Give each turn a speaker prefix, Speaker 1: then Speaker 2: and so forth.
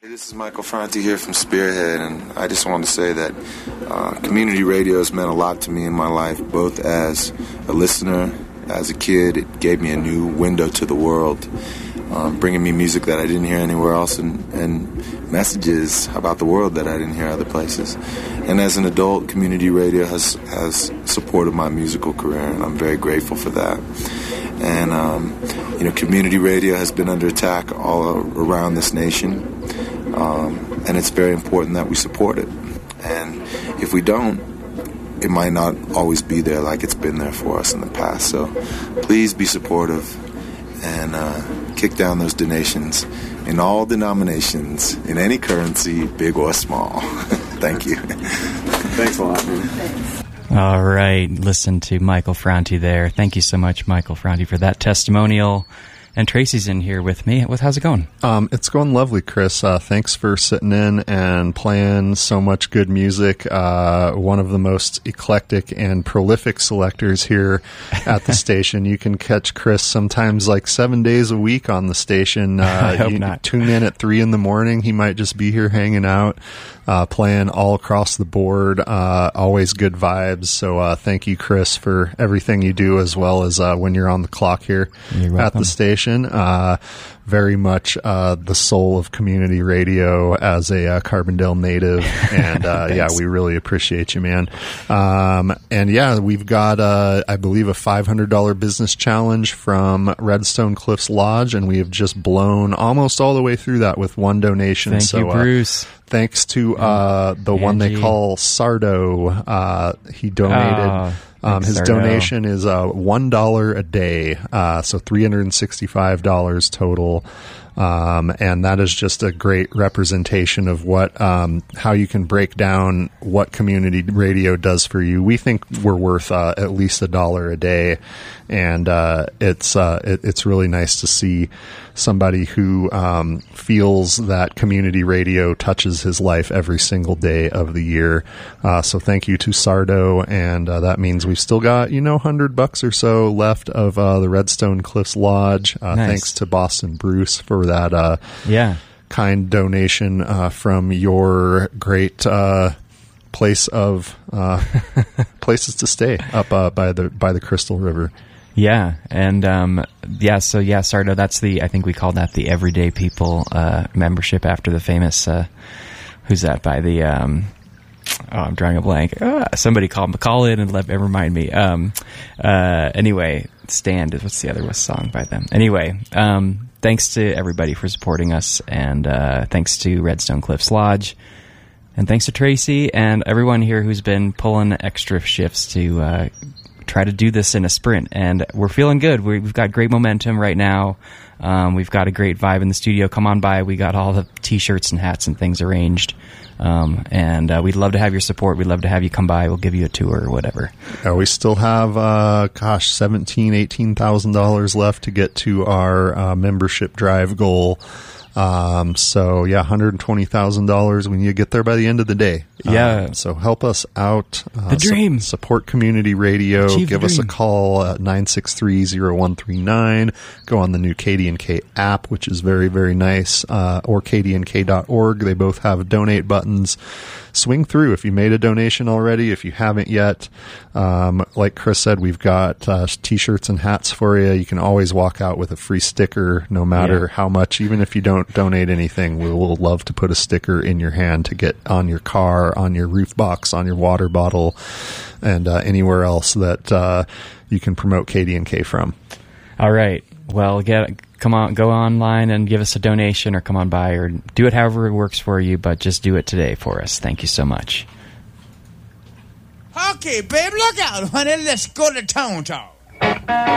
Speaker 1: This is Michael Franti here from Spearhead, and I just wanted to say that community radio has meant a lot to me in my life, both as a listener, as a kid. It gave me a new window to the world, bringing me music that I didn't hear anywhere else, and messages about the world that I didn't hear other places. And as an adult, community radio has supported my musical career, and I'm very grateful for that. And community radio has been under attack all around this nation. And it's very important that we support it. And if we don't, it might not always be there like it's been there for us in the past. So please be supportive and kick down those donations in all denominations, in any currency, big or small. Thank you.
Speaker 2: Thanks a lot, man.
Speaker 3: All right. Listen to Michael Franti there. Thank you so much, Michael Franti, for that testimonial. And Tracy's in here with me. How's it going?
Speaker 4: It's going lovely, Chris. Thanks for sitting in and playing so much good music. One of the most eclectic and prolific selectors here at the station. You can catch Chris sometimes like 7 days a week on the station.
Speaker 3: I hope not.
Speaker 4: Tune in at 3 a.m. He might just be here hanging out, playing all across the board. Always good vibes. So thank you, Chris, for everything you do, as well as when you're on the clock here at the station. Very much the soul of community radio as a Carbondale native, and we really appreciate you, man. We've got I believe a $500 business challenge from Redstone Cliffs Lodge, and we have just blown almost all the way through that with one donation.
Speaker 3: Thank you, Bruce.
Speaker 4: Thanks to the one they call Sardo. He donated. His donation is $1 a day, so $365 total. And that is just a great representation of what, how you can break down what community radio does for you. We think we're worth at least $1 a day, and it's really nice to see somebody who feels that community radio touches his life every single day of the year. So thank you to Sardo, and that means we've still got $100 or so left of the Redstone Cliffs Lodge.
Speaker 3: Nice.
Speaker 4: Thanks to Boston Bruce for that kind donation from your great place of places to stay up by the Crystal River.
Speaker 3: Yeah, and Sardo, that's I think we call that the Everyday People membership after the famous, who's that by the, I'm drawing a blank. Somebody call in and remind me. Anyway, Stand is, what's the other song by them? Anyway, thanks to everybody for supporting us, and thanks to Redstone Cliffs Lodge, and thanks to Tracy and everyone here who's been pulling extra shifts to try to do this in a sprint, and we're feeling good. We've got great momentum right now. We've got a great vibe in the studio. Come on by. We got all the t-shirts and hats and things arranged, and we'd love to have your support. We'd love to have you come by. We'll give you a tour or whatever.
Speaker 4: We still have $18,000 left to get to our membership drive goal. $120,000. We need to get there by the end of the day. So help us out.
Speaker 3: The dream.
Speaker 4: Support community radio.
Speaker 3: Achieve
Speaker 4: Give us a call at 963-0139. Go on the new KDNK app, which is very, very nice, or kdnk.org. They both have donate buttons. Swing through if you made a donation already. If you haven't yet, like Chris said, we've got t-shirts and hats for you. You can always walk out with a free sticker, no matter how much. Even if you don't donate anything, we will love to put a sticker in your hand to get on your car, on your roof box, on your water bottle, and anywhere else that you can promote KDNK from.
Speaker 3: All right. Well, come on, go online and give us a donation, or come on by, or do it however it works for you, but just do it today for us. Thank you so much.
Speaker 5: Okay, babe, look out, honey. Let's go to Town Talk.